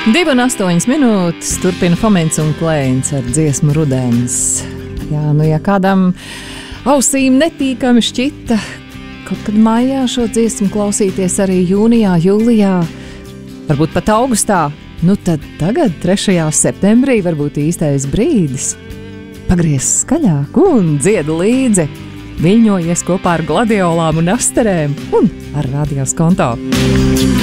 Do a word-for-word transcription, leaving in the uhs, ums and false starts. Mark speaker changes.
Speaker 1: Divi un astoņas minūtes turpina Fomens un Klēns ar dziesmu Rudens. Jā, nu ja kādam ausīm netīkami šķita kaut kad maijā šo dziesmu klausīties arī jūnijā, jūlijā, varbūt pat augustā, nu tad tagad, trešajā septembrī, varbūt īstais brīdis. Pagriez skaļāk un dziedu līdzi, viļņojies kopā ar gladiolām un asterēm un ar Radio Skonto.